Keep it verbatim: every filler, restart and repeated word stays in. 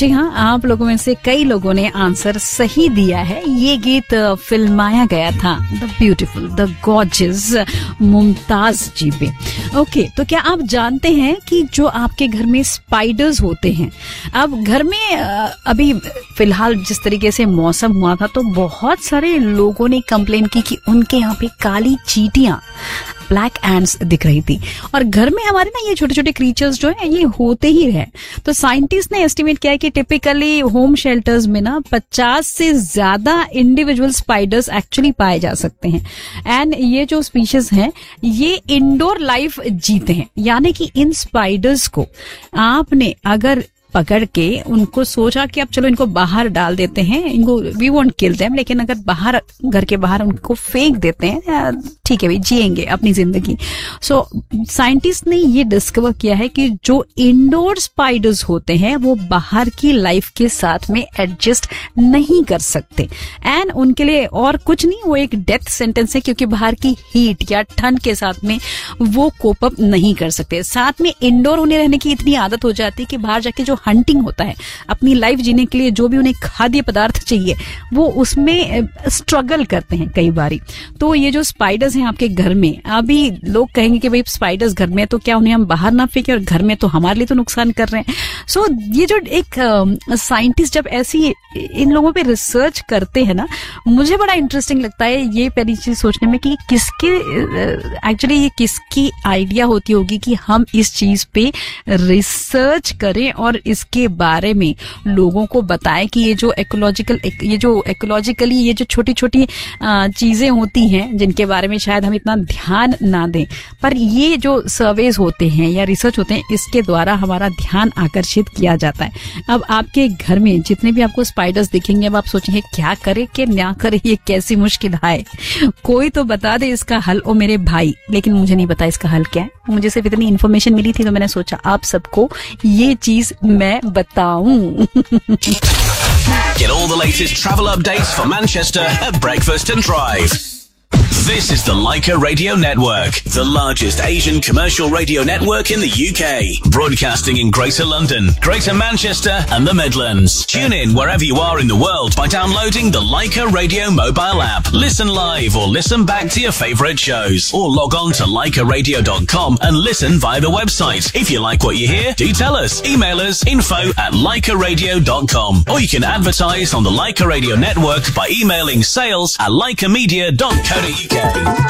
जी हाँ, आप लोगों में से कई लोगों ने आंसर सही दिया है। ये गीत फिल्माया गया था the beautiful the gorgeous Mumtaz जी पे। ओके, तो क्या आप जानते हैं कि जो आपके घर में स्पाइडर्स होते हैं, अब घर में अभी फिलहाल जिस तरीके से मौसम हुआ था तो बहुत सारे लोगों ने कंप्लेन की कि उनके यहाँ पे काली चींटियां, ब्लैक एंड्स दिख रही थी। और घर में हमारे ना ये छोटे छोटे क्रीचर्स जो है ये होते ही रहे। तो साइंटिस्ट ने एस्टिमेट किया है कि टिपिकली होम शेल्टर्स में ना पचास से ज्यादा इंडिविजुअल स्पाइडर्स एक्चुअली पाए जा सकते हैं। एंड ये जो स्पीशीज हैं ये इंडोर लाइफ जीते हैं, यानी कि इन स्पाइडर्स को आपने अगर पकड़ के उनको सोचा कि अब चलो इनको बाहर डाल देते हैं, इनको वी वोंट किल देम, लेकिन अगर बाहर घर के बाहर उनको फेंक देते हैं, ठीक है भाई, जिएंगे अपनी जिंदगी। सो साइंटिस्ट ने ये डिस्कवर किया है कि जो इंडोर स्पाइडर्स होते हैं वो बाहर की लाइफ के साथ में एडजस्ट नहीं कर सकते एंड उनके लिए और कुछ नहीं, वो एक डेथ सेंटेंस है, क्योंकि बाहर की हीट या ठंड के साथ में वो कोप अप नहीं कर सकते। साथ में इंडोर उन्हें रहने की इतनी आदत हो जाती है कि बाहर जाके जो हंटिंग होता है, अपनी लाइफ जीने के लिए जो भी उन्हें खाद्य पदार्थ चाहिए वो उसमें स्ट्रगल करते हैं कई बारी। तो ये जो स्पाइडर्स हैं आपके घर में, अभी लोग कहेंगे कि भाई स्पाइडर्स घर में तो क्या उन्हें हम बाहर ना फेंके, और घर में तो हमारे लिए तो नुकसान कर रहे हैं। सो so, ये जो एक साइंटिस्ट जब ऐसी इन लोगों पे रिसर्च करते हैं ना, मुझे बड़ा इंटरेस्टिंग लगता है ये पहली चीज सोचने में कि किसके एक्चुअली ये किसकी आइडिया होती होगी कि हम इस चीज पे रिसर्च करें और इसके बारे में लोगों को बताएं कि ये जो इकोलॉजिकल ये जो इकोलॉजिकली ये जो छोटी छोटी चीजें होती हैं जिनके बारे में शायद हम इतना ध्यान ना दें, पर ये जो सर्वेज होते हैं या रिसर्च होते हैं इसके द्वारा हमारा ध्यान आकर्षित किया जाता है। अब आपके घर में जितने भी आपको स्पाइडर्स दिखेंगे, अब आप सोचेंगे क्या करे कि ना करे, ये कैसी मुश्किल है, कोई तो बता दे इसका हल ओ मेरे भाई। लेकिन मुझे नहीं पता इसका हल क्या है, मुझे सिर्फ इतनी इन्फॉर्मेशन मिली थी तो मैंने सोचा आप सबको ये चीज मैं बताऊं। Get all the latest travel updates for Manchester at Breakfast and Drive. This is the Leica Radio Network, the largest Asian commercial radio network in the U K. Broadcasting in Greater London, Greater Manchester and the Midlands. Tune in wherever you are in the world by downloading the Leica Radio mobile app. Listen live or listen back to your favourite shows. Or log on to leica radio dot com and listen via the website. If you like what you hear, do tell us. Email us info at leica radio dot com. Or you can advertise on the Leica Radio Network by emailing sales at leica media dot co dot uk.